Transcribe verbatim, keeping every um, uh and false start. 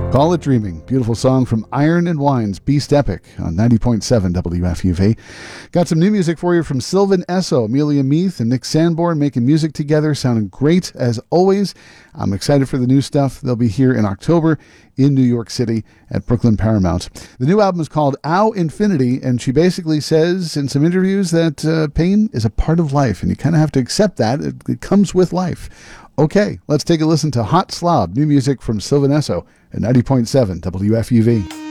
Call It Dreaming. Beautiful song from Iron and Wine's Beast Epic on ninety point seven W F U V. Got some new music for you from Sylvan Esso, Amelia Meath, and Nick Sanborn making music together, sounding great as always. I'm excited for the new stuff. They'll be here in October in New York City at Brooklyn Paramount. The new album is called Ow Infinity, and she basically says in some interviews that uh, pain is a part of life, and you kind of have to accept that. It, it comes with life. Okay, let's take a listen to Hot Slob, new music from Sylvan Esso at ninety point seven W F U V.